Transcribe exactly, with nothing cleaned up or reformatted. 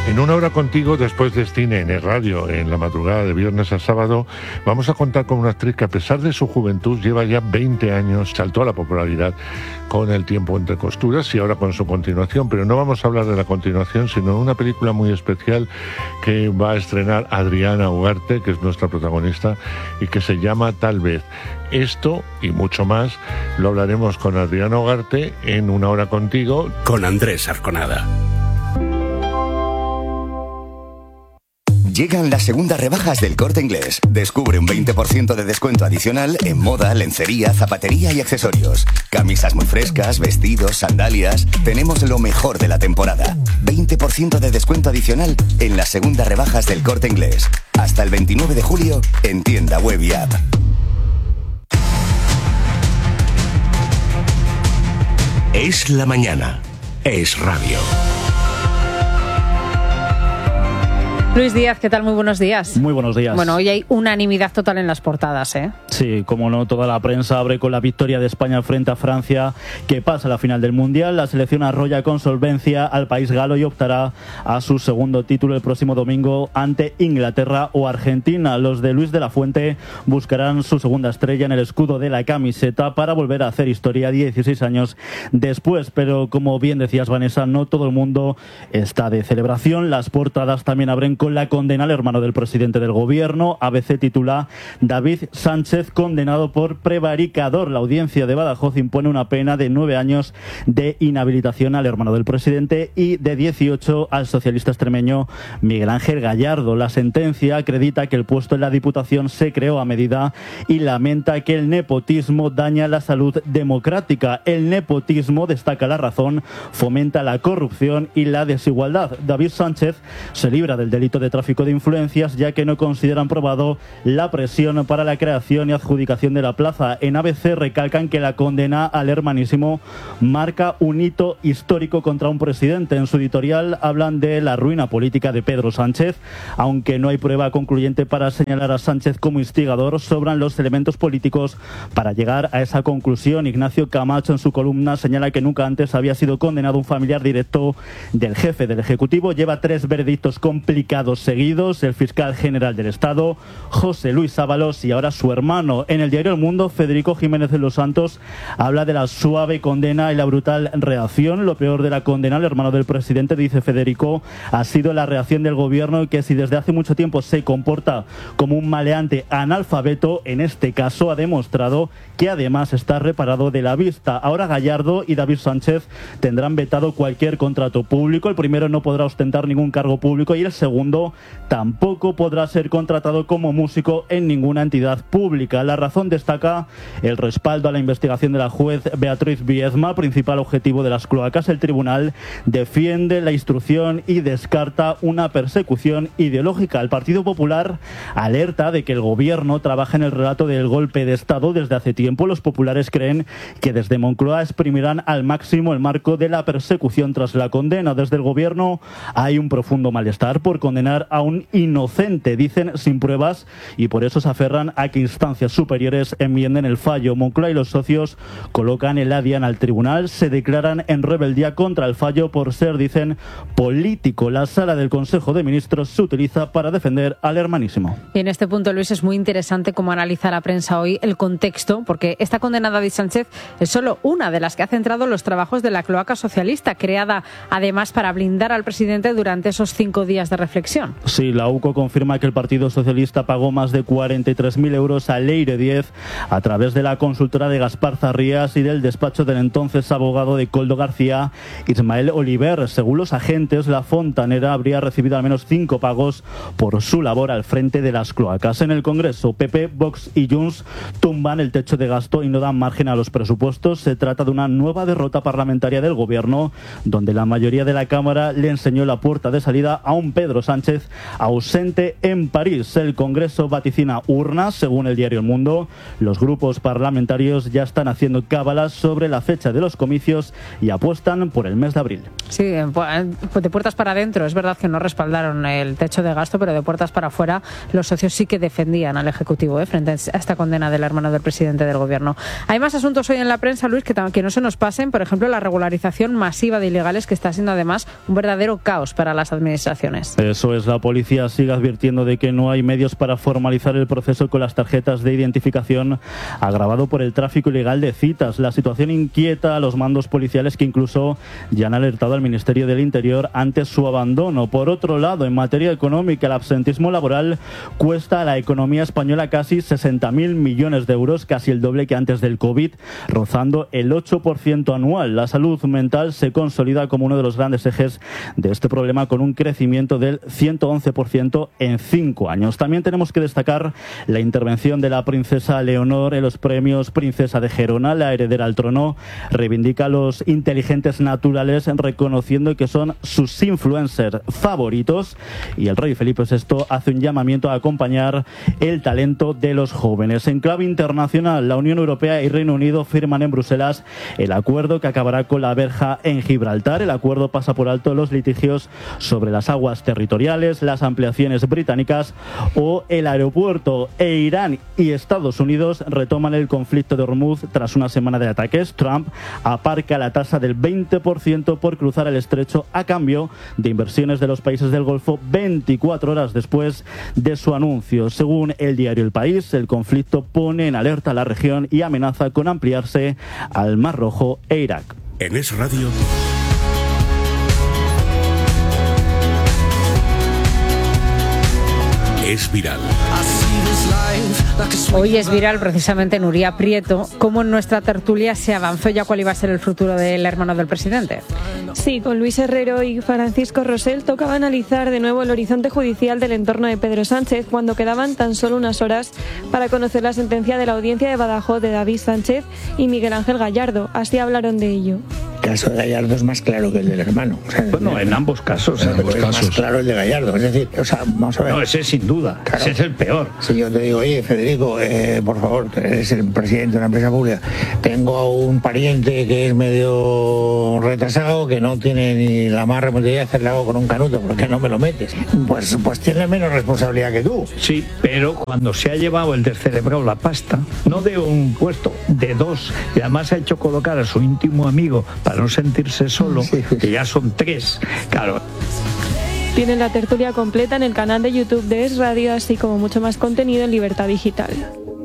En una hora contigo, después de Cine en el Radio, en la madrugada de viernes a sábado, vamos a contar con una actriz que, a pesar de su juventud, lleva ya veinte años, saltó a la popularidad con El tiempo entre costuras y ahora con su continuación. Pero no vamos a hablar de la continuación, sino de una película muy especial que va a estrenar Adriana Ugarte, que es nuestra protagonista, y que se llama Tal vez. Esto y mucho más lo hablaremos con Adriana Ugarte en Una hora contigo, con Andrés Arconada. Llegan las segundas rebajas del Corte Inglés. Descubre un veinte por ciento de descuento adicional en moda, lencería, zapatería y accesorios. Camisas muy frescas, vestidos, sandalias. Tenemos lo mejor de la temporada. veinte por ciento de descuento adicional en las segundas rebajas del Corte Inglés. Hasta el veintinueve de julio en tienda web y app. Es la mañana. Es radio. Luis Díaz, ¿qué tal? Muy buenos días. Muy buenos días. Bueno, hoy hay unanimidad total en las portadas, ¿eh? Sí, como no, toda la prensa abre con la victoria de España frente a Francia, que pasa a la final del Mundial. La selección arrolla con solvencia al país galo y optará a su segundo título el próximo domingo ante Inglaterra o Argentina. Los de Luis de la Fuente buscarán su segunda estrella en el escudo de la camiseta para volver a hacer historia dieciséis años después. Pero como bien decías, Vanessa, no todo el mundo está de celebración. Las portadas también abren con la condena al hermano del presidente del gobierno. A B C titula: David Sánchez condenado por prevaricador. La audiencia de Badajoz impone una pena de nueve años de inhabilitación al hermano del presidente y de dieciocho al socialista extremeño Miguel Ángel Gallardo. La sentencia acredita que el puesto en la Diputación se creó a medida y lamenta que el nepotismo daña la salud democrática. El nepotismo, destaca La Razón, fomenta la corrupción y la desigualdad. David Sánchez se libra del delito de tráfico de influencias, ya que no consideran probado la presión para la creación y adjudicación de la plaza. En A B C recalcan que la condena al hermanísimo marca un hito histórico contra un presidente. En su editorial hablan de la ruina política de Pedro Sánchez. Aunque no hay prueba concluyente para señalar a Sánchez como instigador, sobran los elementos políticos para llegar a esa conclusión. Ignacio Camacho, en su columna, señala que nunca antes había sido condenado un familiar directo del jefe del Ejecutivo. Lleva tres veredictos complicados seguidos: el fiscal general del Estado, José Luis Ábalos, y ahora su hermano. En el diario El Mundo, Federico Jiménez de los Santos habla de la suave condena y la brutal reacción. Lo peor de la condena al hermano del presidente, dice Federico, ha sido la reacción del gobierno, que si desde hace mucho tiempo se comporta como un maleante analfabeto, en este caso ha demostrado que además está reparado de la vista. Ahora Gallardo y David Sánchez tendrán vetado cualquier contrato público. El primero no podrá ostentar ningún cargo público y el segundo tampoco podrá ser contratado como músico en ninguna entidad pública. La Razón destaca el respaldo a la investigación de la juez Beatriz Biezma, principal objetivo de las cloacas. El tribunal defiende la instrucción y descarta una persecución ideológica. El Partido Popular alerta de que el gobierno trabaja en el relato del golpe de Estado desde hace tiempo. Los populares creen que desde Moncloa exprimirán al máximo el marco de la persecución tras la condena. Desde el gobierno hay un profundo malestar por condenar a un inocente, dicen, sin pruebas, y por eso se aferran a que instancias superiores enmienden el fallo. Moncloa y los socios colocan el adian al tribunal, se declaran en rebeldía contra el fallo por ser, dicen, político. La sala del Consejo de Ministros se utiliza para defender al hermanísimo. Y en este punto, Luis, es muy interesante cómo analiza la prensa hoy el contexto, porque esta condena a David Sánchez es solo una de las que ha centrado los trabajos de la cloaca socialista, creada además para blindar al presidente durante esos cinco días de reflexión. Sí, la U C O confirma que el Partido Socialista pagó más de cuarenta y tres mil euros a Leire diez a través de la consultora de Gaspar Zarrías y del despacho del entonces abogado de Koldo García, Ismael Oliver. Según los agentes, la fontanera habría recibido al menos cinco pagos por su labor al frente de las cloacas. En el Congreso, P P, Vox y Junts tumban el techo de gasto y no dan margen a los presupuestos. Se trata de una nueva derrota parlamentaria del gobierno, donde la mayoría de la Cámara le enseñó la puerta de salida a un Pedro Sánchez Sánchez ausente en París. El Congreso vaticina urnas, según el diario El Mundo. Los grupos parlamentarios ya están haciendo cábalas sobre la fecha de los comicios y apuestan por el mes de abril. Sí, de puertas para adentro. Es verdad que no respaldaron el techo de gasto, pero de puertas para afuera los socios sí que defendían al Ejecutivo ¿eh? frente a esta condena del hermano del presidente del Gobierno. Hay más asuntos hoy en la prensa, Luis, que, que no se nos pasen. Por ejemplo, la regularización masiva de ilegales, que está siendo además un verdadero caos para las administraciones. Eso es, la policía sigue advirtiendo de que no hay medios para formalizar el proceso con las tarjetas de identificación, agravado por el tráfico ilegal de citas. La situación inquieta a los mandos policiales, que incluso ya han alertado al Ministerio del Interior ante su abandono. Por otro lado, en materia económica, el absentismo laboral cuesta a la economía española casi sesenta mil millones de euros, casi el doble que antes del COVID, rozando el ocho por ciento anual. La salud mental se consolida como uno de los grandes ejes de este problema, con un crecimiento del ciento once por ciento en cinco años. También tenemos que destacar la intervención de la princesa Leonor en los premios Princesa de Gerona. La heredera al trono reivindica a los inteligentes naturales, reconociendo que son sus influencers favoritos, y el rey Felipe sexto hace un llamamiento a acompañar el talento de los jóvenes. En clave internacional, la Unión Europea y Reino Unido firman en Bruselas el acuerdo que acabará con la verja en Gibraltar. El acuerdo pasa por alto los litigios sobre las aguas territoriales, las ampliaciones británicas o el aeropuerto. E Irán y Estados Unidos retoman el conflicto de Hormuz tras una semana de ataques. Trump aparca la tasa del veinte por ciento por cruzar el estrecho a cambio de inversiones de los países del Golfo veinticuatro horas después de su anuncio. Según el diario El País, el conflicto pone en alerta a la región y amenaza con ampliarse al Mar Rojo e Irak. En Es Radio. Es viral. Hoy es viral precisamente Nuria Prieto, cómo en nuestra tertulia se avanzó ya cuál iba a ser el futuro del hermano del presidente. Sí, con Luis Herrero y Francisco Rosell tocaba analizar de nuevo el horizonte judicial del entorno de Pedro Sánchez, cuando quedaban tan solo unas horas para conocer la sentencia de la audiencia de Badajoz de David Sánchez y Miguel Ángel Gallardo. Así hablaron de ello. El caso de Gallardo es más claro que el del hermano. O sea, bueno, en ambos casos. En ambos es casos. más claro el de Gallardo. Es decir, o sea, vamos a ver. No, ese sin duda. Claro. Ese es el peor. Si yo te digo, oye, Federico, eh, por favor, eres el presidente de una empresa pública, tengo un pariente que es medio retrasado, que no tiene ni la más remota idea de hacerle algo con un canuto, ¿por qué no me lo metes? Pues, pues tiene menos responsabilidad que tú. Sí, pero cuando se ha llevado el descerebrado la pasta, no de un puesto, de dos, y además ha hecho colocar a su íntimo amigo para no sentirse solo, sí, sí. que ya son tres, claro. Tienen la tertulia completa en el canal de YouTube de Es Radio, así como mucho más contenido en Libertad Digital.